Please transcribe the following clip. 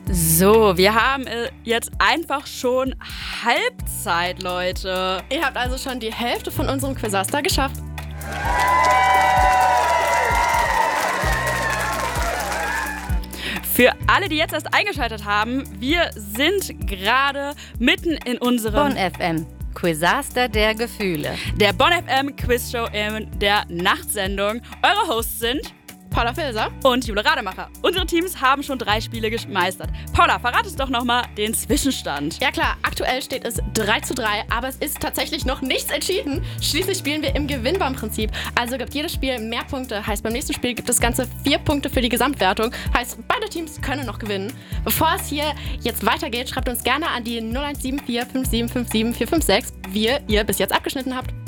So, wir haben jetzt einfach schon Halbzeit, Leute. Ihr habt also schon die Hälfte von unserem Quizaster geschafft. Für alle, die jetzt erst eingeschaltet haben, wir sind gerade mitten in unserem Bonn FM, Quizaster der Gefühle. der Bonn FM Quizshow in der Nachtsendung. Eure Hosts sind Paula Filser. und Jule Rademacher. Unsere Teams haben schon 3 Spiele gemeistert. Paula, verrat uns doch nochmal den Zwischenstand. Ja klar, aktuell steht es 3:3, aber es ist tatsächlich noch nichts entschieden. Schließlich spielen wir im Gewinnbaum-Prinzip. Also gibt jedes Spiel mehr Punkte. Heißt, beim nächsten Spiel gibt es ganze 4 Punkte für die Gesamtwertung. Heißt, beide Teams können noch gewinnen. Bevor es hier jetzt weitergeht, schreibt uns gerne an die 0174 5757 456, wie ihr bis jetzt abgeschnitten habt.